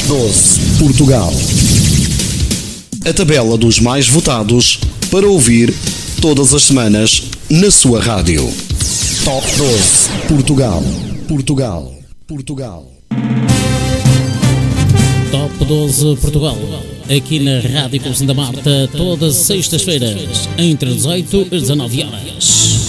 12 Portugal. A tabela dos mais votados para ouvir todas as semanas na sua rádio. Top 12 Portugal. Portugal. Portugal. Top 12 Portugal. Aqui na Rádio Clube da Marta, todas as sextas-feiras, entre 18 e 19 horas.